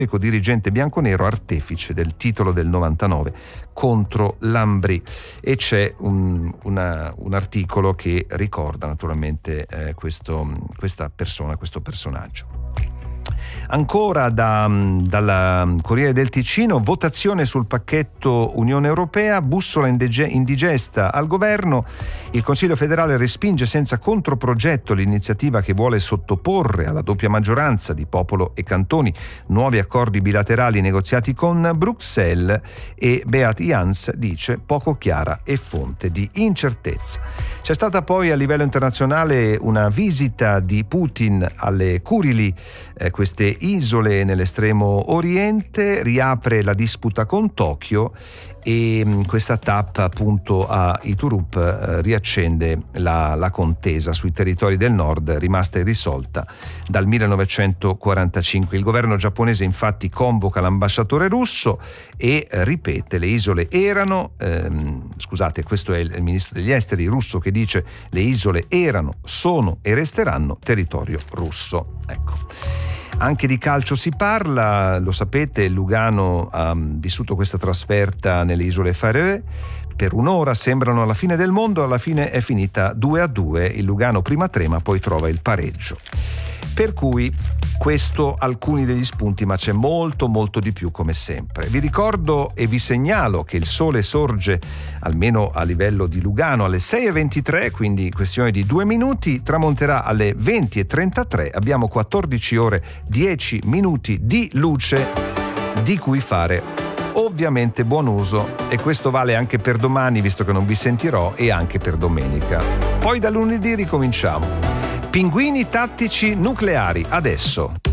dirigente bianconero artefice del titolo del 99 contro l'Ambrì, e c'è un articolo che ricorda naturalmente questa persona, questo personaggio. Ancora dal Corriere del Ticino, votazione sul pacchetto Unione Europea, bussola indigesta al governo, il Consiglio federale respinge senza controprogetto l'iniziativa che vuole sottoporre alla doppia maggioranza di popolo e cantoni nuovi accordi bilaterali negoziati con Bruxelles, e Beat Jans dice poco chiara e fonte di incertezza. C'è stata poi a livello internazionale una visita di Putin alle Kurili, queste isole nell'estremo oriente, riapre la disputa con Tokyo, e questa tappa appunto a Iturup riaccende la contesa sui territori del nord rimasta irrisolta dal 1945. Il governo giapponese infatti convoca l'ambasciatore russo e ripete le isole erano, questo è il ministro degli esteri russo che dice le isole erano, sono e resteranno territorio russo. Ecco. Anche di calcio si parla, lo sapete, Lugano ha vissuto questa trasferta nelle isole Faroe. Per un'ora sembrano alla fine del mondo, alla fine è finita 2-2, il Lugano prima trema, poi trova il pareggio. Per cui questo alcuni degli spunti, ma c'è molto molto di più come sempre. Vi ricordo e vi segnalo che il sole sorge, almeno a livello di Lugano, alle 6:23, quindi questione di 2 minuti, tramonterà alle 20:33, abbiamo 14 ore 10 minuti di luce di cui fare ovviamente buon uso, e questo vale anche per domani visto che non vi sentirò, e anche per domenica. Poi da lunedì ricominciamo. Pinguini tattici nucleari, adesso.